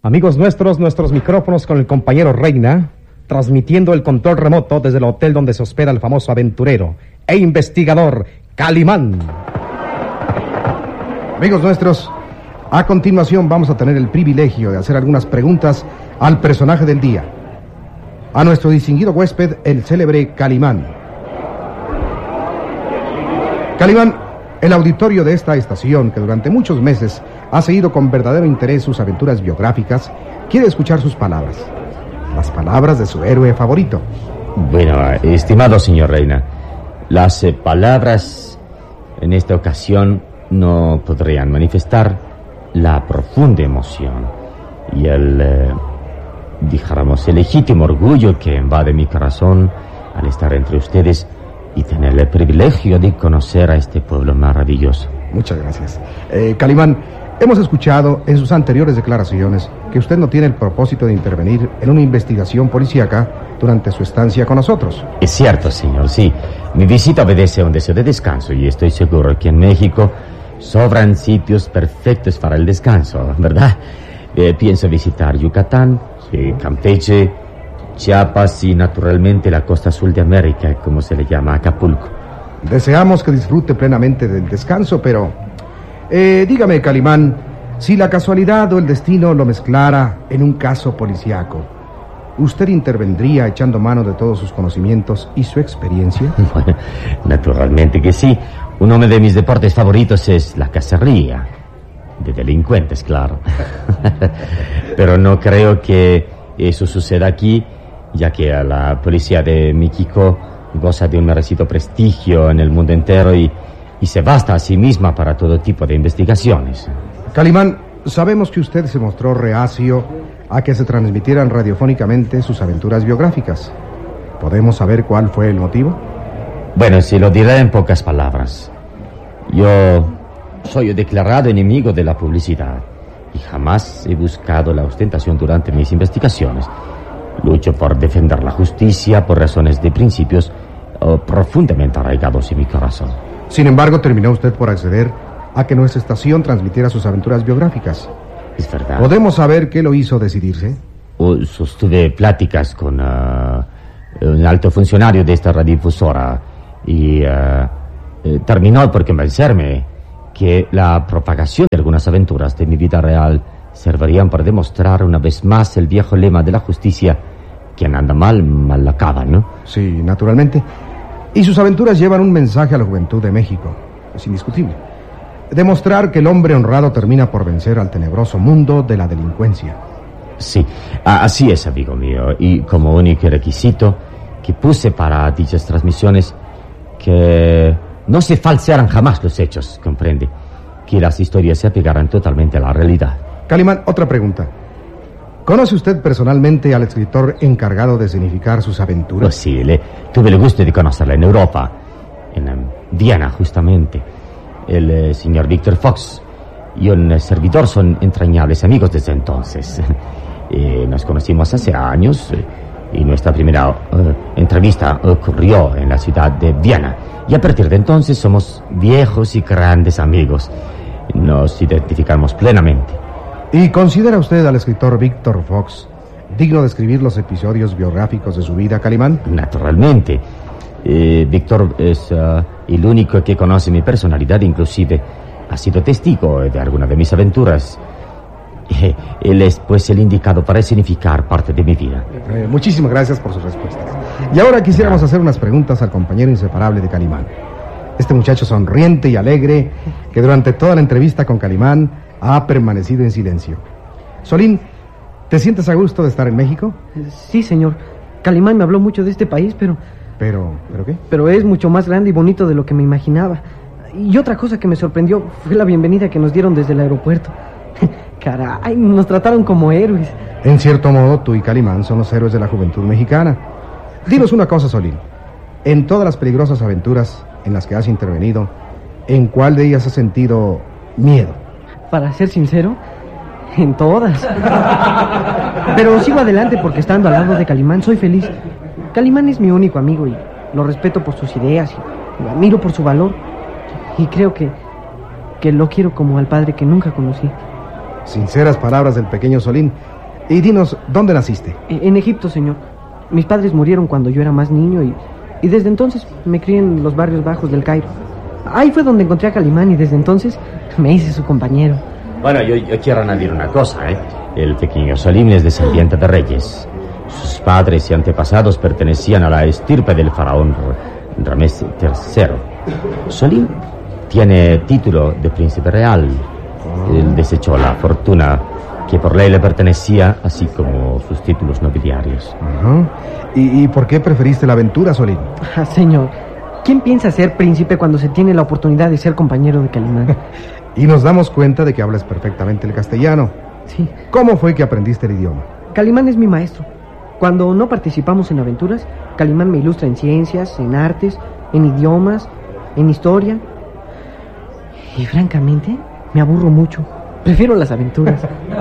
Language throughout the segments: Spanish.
Amigos nuestros micrófonos con el compañero Reina, transmitiendo el control remoto desde el hotel donde se hospeda el famoso aventurero e investigador Calimán. Amigos nuestros, a continuación vamos a tener el privilegio de hacer algunas preguntas al personaje del día, a nuestro distinguido huésped, el célebre Calimán. Calimán, el auditorio de esta estación, que durante muchos meses ha seguido con verdadero interés sus aventuras biográficas, quiere escuchar sus palabras, las palabras de su héroe favorito. Bueno, estimado señor Reina, las palabras en esta ocasión no podrían manifestar la profunda emoción y dijéramos, el legítimo orgullo que invade mi corazón al estar entre ustedes y tener el privilegio de conocer a este pueblo maravilloso. Muchas gracias. Calimán, hemos escuchado en sus anteriores declaraciones que usted no tiene el propósito de intervenir en una investigación policíaca durante su estancia con nosotros. Es cierto, señor, sí. Mi visita obedece a un deseo de descanso y estoy seguro que en México sobran sitios perfectos para el descanso, ¿verdad? Pienso visitar Yucatán, Campeche, Chiapas y naturalmente la costa azul de América, como se le llama, Acapulco. Deseamos que disfrute plenamente del descanso, pero dígame, Calimán, si la casualidad o el destino lo mezclara en un caso policíaco, ¿usted intervendría echando mano de todos sus conocimientos y su experiencia? Bueno, naturalmente que sí. Uno de mis deportes favoritos es la cacería. De delincuentes, claro. Pero no creo que eso suceda aquí, ya que la policía de México goza de un merecido prestigio en el mundo entero y se basta a sí misma para todo tipo de investigaciones. Calimán, sabemos que usted se mostró reacio a que se transmitieran radiofónicamente sus aventuras biográficas. ¿Podemos saber cuál fue el motivo? Bueno, si lo diré en pocas palabras. Yo soy declarado enemigo de la publicidad y jamás he buscado la ostentación durante mis investigaciones. Lucho por defender la justicia por razones de principios profundamente arraigados en mi corazón. Sin embargo, terminó usted por acceder a que nuestra estación transmitiera sus aventuras biográficas. Es verdad. ¿Podemos saber qué lo hizo decidirse? Sostuve pláticas con un alto funcionario de esta radiodifusora y terminó por convencerme que la propagación de algunas aventuras de mi vida real servirían para demostrar una vez más el viejo lema de la justicia: quien anda mal, mal la acaba, ¿no? Sí, naturalmente. Y sus aventuras llevan un mensaje a la juventud de México. Es indiscutible. Demostrar que el hombre honrado termina por vencer al tenebroso mundo de la delincuencia. Sí, así es, amigo mío. Y como único requisito que puse para dichas transmisiones, que no se falsearan jamás los hechos, comprende, que las historias se apegaran totalmente a la realidad. Calimán, otra pregunta. ¿Conoce usted personalmente al escritor encargado de escenificar sus aventuras? Pues sí, tuve el gusto de conocerla en Europa, en Viena justamente. El señor Victor Fox y un servidor son entrañables amigos desde entonces. Nos conocimos hace años y nuestra primera entrevista ocurrió en la ciudad de Viena. Y a partir de entonces somos viejos y grandes amigos. Nos identificamos plenamente. ¿Y considera usted al escritor Victor Fox digno de escribir los episodios biográficos de su vida, Calimán? Naturalmente. Víctor es el único que conoce mi personalidad, inclusive ha sido testigo de alguna de mis aventuras. Él es pues el indicado para escenificar parte de mi vida. Muchísimas gracias por sus respuestas. Y ahora quisiéramos hacer unas preguntas al compañero inseparable de Calimán. Este muchacho sonriente y alegre que durante toda la entrevista con Calimán ha permanecido en silencio. Solín, ¿te sientes a gusto de estar en México? Sí, señor. Calimán me habló mucho de este país, ¿Pero qué? Pero es mucho más grande y bonito de lo que me imaginaba. Y otra cosa que me sorprendió fue la bienvenida que nos dieron desde el aeropuerto. Caray, nos trataron como héroes. En cierto modo, tú y Calimán son los héroes de la juventud mexicana. Dinos una cosa, Solín. En todas las peligrosas aventuras en las que has intervenido, ¿en cuál de ellas has sentido miedo? Para ser sincero, en todas. Pero sigo adelante porque estando al lado de Calimán soy feliz. Calimán es mi único amigo y lo respeto por sus ideas y lo admiro por su valor. Y creo que lo quiero como al padre que nunca conocí. Sinceras palabras del pequeño Solín. Y dinos, ¿dónde naciste? En Egipto, señor. Mis padres murieron cuando yo era más niño y desde entonces me crié en los barrios bajos del Cairo. Ahí fue donde encontré a Calimán y desde entonces me hice su compañero. Bueno, yo quiero añadir una cosa, ¿eh? El pequeño Solim es descendiente de reyes. Sus padres y antepasados pertenecían a la estirpe del faraón Ramés III. Solim tiene título de príncipe real. Él desechó la fortuna que por ley le pertenecía, así como sus títulos nobiliarios. Ajá. ¿Y por qué preferiste la aventura, Solim? Señor, ¿quién piensa ser príncipe cuando se tiene la oportunidad de ser compañero de Calimán? Y nos damos cuenta de que hablas perfectamente el castellano. Sí. ¿Cómo fue que aprendiste el idioma? Calimán es mi maestro. Cuando no participamos en aventuras, Calimán me ilustra en ciencias, en artes, en idiomas, en historia. Y francamente, me aburro mucho. Prefiero las aventuras.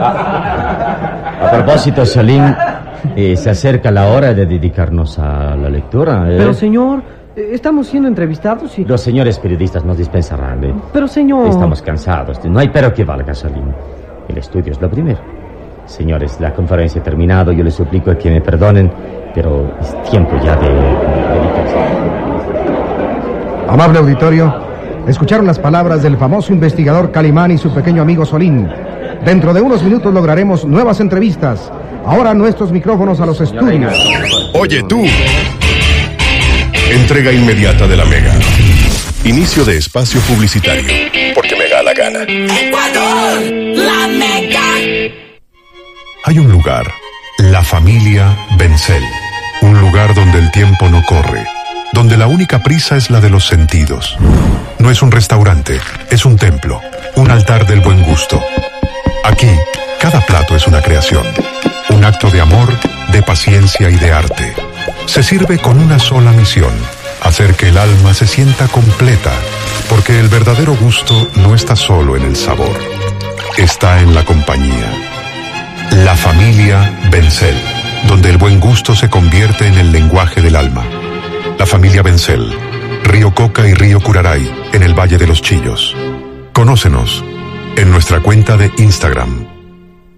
A propósito, Solim, se acerca la hora de dedicarnos a la lectura. Pero, señor, estamos siendo entrevistados y... Los señores periodistas nos dispensarán. Pero, señor... Estamos cansados. No hay pero que valga, Solim. El estudio es lo primero. Señores, la conferencia ha terminado. Yo les suplico que me perdonen, pero es tiempo ya de dedicarse. Amable auditorio, escucharon las palabras del famoso investigador Calimán y su pequeño amigo Solim. Dentro de unos minutos lograremos nuevas entrevistas. Ahora nuestros micrófonos a los estudios. Oye tú. Entrega inmediata de la Mega. Inicio de espacio publicitario. Porque me da la gana. Ecuador, la Mega. Hay un lugar, la familia Bencel. Un lugar donde el tiempo no corre. Donde la única prisa es la de los sentidos. No es un restaurante, es un templo. Un altar del buen gusto. Aquí, cada plato es una creación. Un acto de amor, de paciencia y de arte. Se sirve con una sola misión: hacer que el alma se sienta completa, porque el verdadero gusto no está solo en el sabor, está en la compañía. La familia Bencel, donde el buen gusto se convierte en el lenguaje del alma. La familia Bencel, Río Coca y Río Curaray, en el Valle de los Chillos. Conócenos en nuestra cuenta de Instagram,